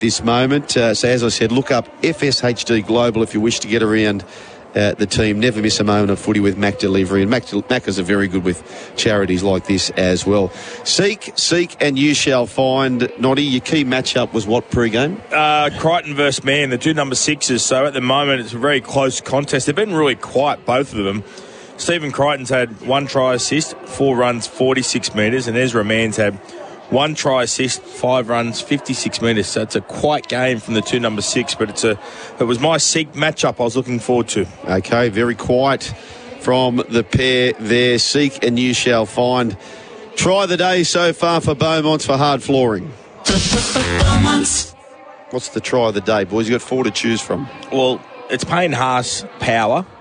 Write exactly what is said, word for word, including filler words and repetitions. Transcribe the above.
this moment. Uh, so as I said, look up F S H D Global if you wish to get around uh, the team. Never miss a moment of footy with Mac Delivery. And Mac, Maccas are very good with charities like this as well. Seek, seek, and you shall find. Noddy, your key matchup was what pre-game? Uh, Crichton versus Man, the two number sixes. So at the moment, it's a very close contest. They've been really quiet, both of them. Stephen Crichton's had one try assist, four runs, forty-six metres, and Ezra Mann's had one try assist, five runs, fifty-six metres. So it's a quiet game from the two number six, but it's a it was my Seek matchup I was looking forward to. Okay, very quiet from the pair there. Seek and you shall find. Try the day so far for Beaumont's for hard flooring. What's the try of the day, boys? You've got four to choose from. Well, it's Payne Haas Power.